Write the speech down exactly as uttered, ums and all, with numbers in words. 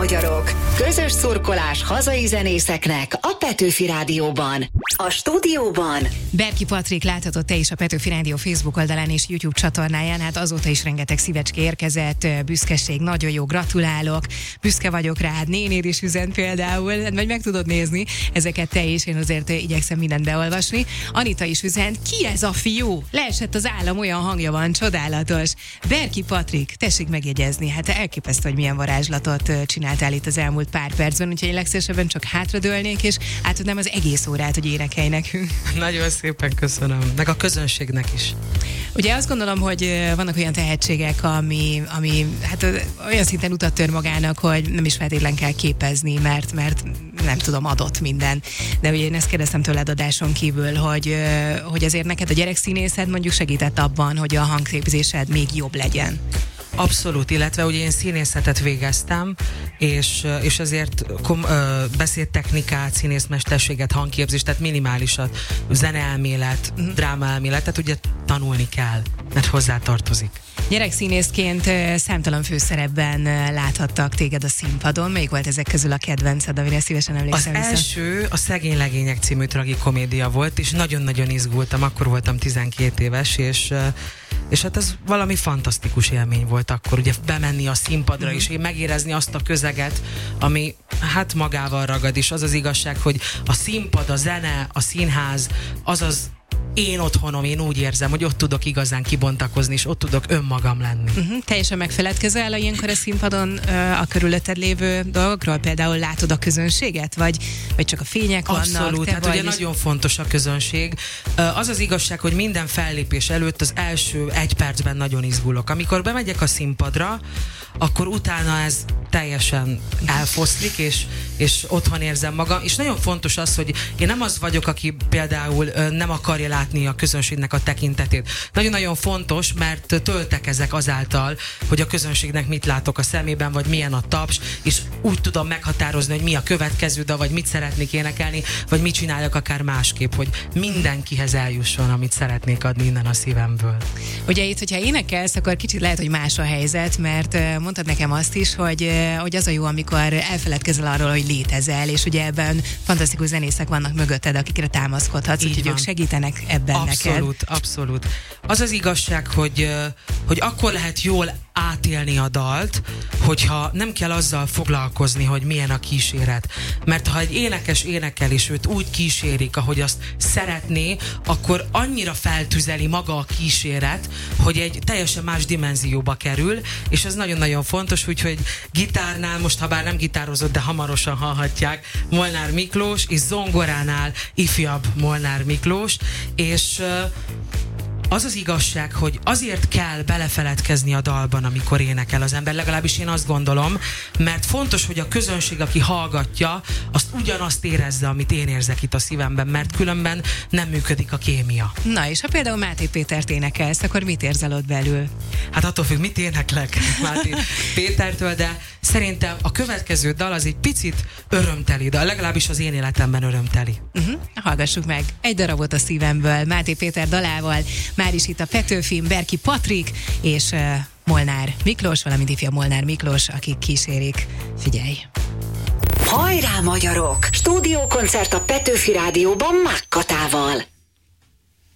magyarok! Közös szurkolás hazai zenészeknek a Petőfi Rádióban. A stúdióban Berki Patrik, láthatod te is a Petőfi Rádió Facebook oldalán és YouTube csatornáján, hát azóta is rengeteg szívecske érkezett, büszkeség, nagyon jó, gratulálok, büszke vagyok rád, nénéd is üzent például, vagy meg tudod nézni ezeket te is, én azért igyekszem mindent beolvasni. Anita is üzent, ki ez a fiú? Leesett az állam, olyan hangja van, csodálatos. Berki Patrik, tessék megjegyezni, hát elképesztő, hogy milyen varázslatot csináltál itt az elmúlt pár percben, úgyhogy én legszívesebben csak hátradőlnék, és átadnám az egész órát, hogy énekelj nekünk. Nagyon szépen köszönöm, meg a közönségnek is. Ugye azt gondolom, hogy vannak olyan tehetségek, ami, ami hát olyan szinten utat tör magának, hogy nem is feltétlen kell képezni, mert, mert nem tudom, adott minden. De ugye én ezt kérdeztem tőled adáson kívül, hogy, hogy azért neked a gyerekszínészed mondjuk segített abban, hogy a hangképzésed még jobb legyen. Abszolút, illetve ugye én színészetet végeztem, és, és ezért kom, ö, beszédtechnikát, színészmesterséget, hangképzést, tehát minimálisat, zeneelmélet, uh-huh. drámaelmélet, tehát ugye tanulni kell, mert hozzátartozik. Gyerekszínészként számtalan főszerepben láthattak téged a színpadon. Melyik volt ezek közül a kedvenced, amire szívesen emlékszem? Az vissza? első a Szegény legények című tragikomédia volt, és nagyon-nagyon izgultam, akkor voltam tizenkét éves, és és hát ez valami fantasztikus élmény volt akkor, ugye bemenni a színpadra mm. és megérezni azt a közeget, ami hát magával ragad, és az az igazság, hogy a színpad, a zene, a színház, az az én otthonom, én úgy érzem, hogy ott tudok igazán kibontakozni, és ott tudok önmagam lenni. Uh-huh. Teljesen megfeledkezel ilyenkor a színpadon a körülötted lévő dolgokról? Például látod a közönséget? Vagy, vagy csak a fények Abszolút, vannak? Abszolút, hát ugye is... nagyon fontos a közönség. Az az igazság, hogy minden fellépés előtt az első egy percben nagyon izgulok. Amikor bemegyek a színpadra, akkor utána ez teljesen elfoszlik, és, és otthon érzem magam. És nagyon fontos az, hogy én nem az vagyok, aki például nem akarja látni a közönségnek a tekintetét. Nagyon-nagyon fontos, mert töltekezek azáltal, hogy a közönségnek mit látok a szemében, vagy milyen a taps, és úgy tudom meghatározni, hogy mi a következő dal, vagy mit szeretnék énekelni, vagy mit csináljak akár másképp, hogy mindenkihez eljusson, amit szeretnék adni innen a szívemből. Ugye itt, hogyha énekelsz, akkor kicsit lehet, hogy más a helyzet, mert mondtad nekem azt is, hogy, hogy az a jó, amikor elfeledkezel arról, hogy létezel, és ugye ebben fantasztikus zenészek vannak mögötted, akikre támaszkodhatsz, úgyhogy ők segítenek ebben abszolút, neked. Abszolút, abszolút. Az az igazság, hogy, hogy akkor lehet jól átélni a dalt, hogyha nem kell azzal foglalkozni, hogy milyen a kíséret. Mert ha egy énekes énekel, és őt úgy kísérik, ahogy azt szeretné, akkor annyira feltüzeli maga a kíséret, hogy egy teljesen más dimenzióba kerül, és ez nagyon-nagyon fontos, úgyhogy gitárnál, most ha bár nem gitározott, de hamarosan hallhatják, Molnár Miklós, és zongoránál ifjabb Molnár Miklós, és az az igazság, hogy azért kell belefeledkezni a dalban, amikor énekel az ember, legalábbis én azt gondolom, mert fontos, hogy a közönség, aki hallgatja, azt ugyanazt érezze, amit én érzek itt a szívemben, mert különben nem működik a kémia. Na és ha például Máté Pétert énekelsz, akkor mit érzel ott belül? Hát attól függ, mit éneklek Máté Pétertől, de szerintem a következő dal az egy picit örömteli, de legalábbis az én életemben örömteli. Uh-huh. Hallgassuk meg egy darabot a szívemből, Máté Péter dalával, már is itt a Petőfin, Berki Patrik és uh, Molnár Miklós, valamint ifja Molnár Miklós, akik kísérik. Figyelj! Hajrá magyarok! Stúdiókoncert a Petőfi Rádióban Mákkatával.